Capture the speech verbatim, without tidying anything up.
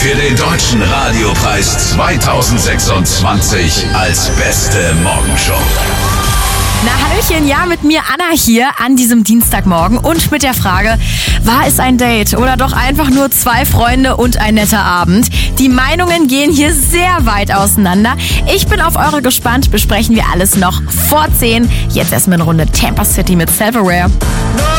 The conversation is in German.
für den Deutschen Radiopreis zweitausendsechsundzwanzig als beste Morgenshow. Na, Hallöchen, ja, mit mir Anna hier an diesem Dienstagmorgen und mit der Frage, war es ein Date oder doch einfach nur zwei Freunde und ein netter Abend? Die Meinungen gehen hier sehr weit auseinander. Ich bin auf eure gespannt, besprechen wir alles noch vor zehn. Jetzt erstmal eine Runde Tampa City mit Self-Aware.